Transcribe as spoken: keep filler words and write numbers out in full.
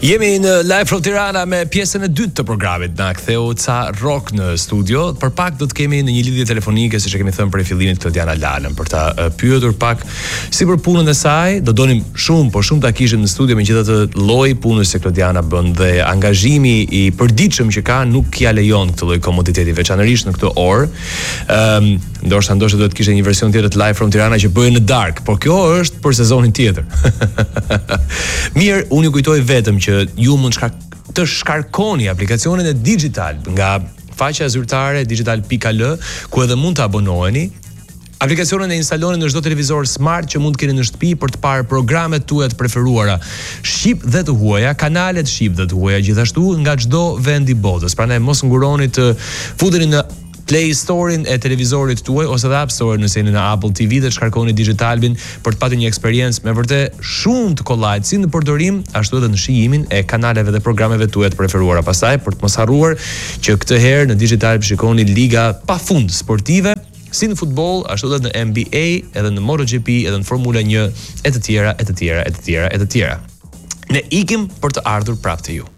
Jemi në Live from Tirana me pjesën e dytë të programit. Na ktheu ca rock në studio. Për pak do të kemi në një lidhje telefonike, siç e kemi thënë për fillimin Klodiana Lalën, për ta uh, pyetur pak si për punën e saj. Do donim shumë, por shumë ta kishim në studio, megjithatë lloji punës që Klodiana bën dhe angazhimi i përditshëm që ka nuk ja lejon këtë lloj komoditeti, veçanërisht në këtë orë. Ëm, um, ndoshta ndoshta duhet të kishte një version tjetër të Live from Tirana që bëhen në dark, por kjo është për sezonin tjetër. Mirë, unë ju kujtoj vetëm që ju mund shka, të shkarkoni aplikacionin e Digital nga faqja zyrtare digital dot l, ku edhe mund të abonoheni. Aplikacionin e instaloni në çdo televizor smart që mund të keni në shtëpi për të parë programet tuaja të preferuara shqip dhe të huaja, kanalet shqip dhe të huaja gjithashtu nga çdo vend i botës. Prandaj mos nguroni të futeni në Play Store-in e televizorit tuaj ose dhe App Store nëse jeni në Apple T V dhe të shkarkoni Digitalbin për të patur një eksperiencë me vërtet shumë të kollajt si në përdorim ashtu edhe në shijimin e kanaleve dhe programeve tuaja të preferuara. Pastaj për të mos harruar që këtë herë në Digital shikoni liga pafund sportive si në futboll, ashtu edhe në N B A, edhe në MotoGP, edhe në Formula një e të tjera, e të tjera, e të tjera, e të tjera. Ne ikim për të ardhur prapë te ju.